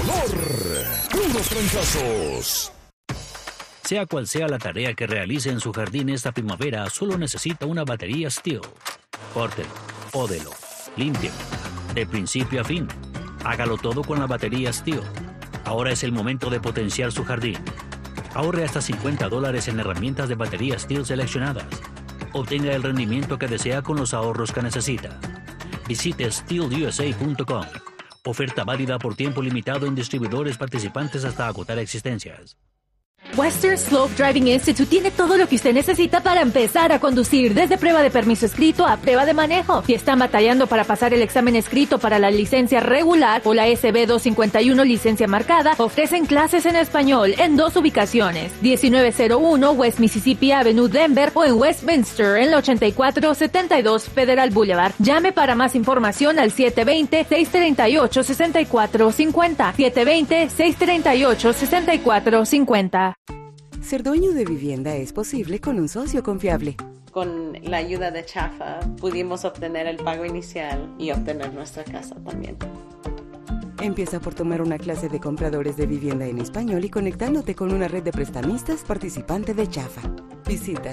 ganador. Puros trancazos. Sea cual sea la tarea que realice en su jardín esta primavera, solo necesita una batería Stihl. Córtelo, pódelo, límpielo, de principio a fin. Hágalo todo con la batería Stihl. Ahora es el momento de potenciar su jardín. Ahorre hasta $50 en herramientas de batería Stihl seleccionadas. Obtenga el rendimiento que desea con los ahorros que necesita. Visite stihlusa.com. Oferta válida por tiempo limitado en distribuidores participantes hasta agotar existencias. Western Slope Driving Institute tiene todo lo que usted necesita para empezar a conducir, desde prueba de permiso escrito a prueba de manejo. Si están batallando para pasar el examen escrito para la licencia regular o la SB 251 licencia marcada, ofrecen clases en español en 2 ubicaciones: 1901 West Mississippi Avenue, Denver, o en Westminster en la 8472 Federal Boulevard. Llame para más información al 720-638-6450. 720-638-6450. Ser dueño de vivienda es posible con un socio confiable. Con la ayuda de Chafa pudimos obtener el pago inicial y obtener nuestra casa también. Empieza por tomar una clase de compradores de vivienda en español y conectándote con una red de prestamistas participante de Chafa. Visita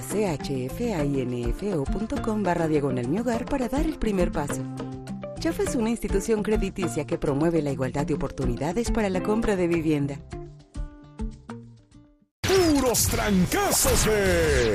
chfainfo.com/mihogar para dar el primer paso. Chafa es una institución crediticia que promueve la igualdad de oportunidades para la compra de vivienda. Puros trancazos de